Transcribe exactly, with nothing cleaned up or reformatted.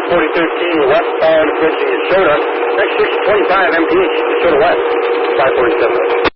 forty thirteen westbound approaching Yeshota. Next six twenty-five M P H, Yeshota West, five forty-seven.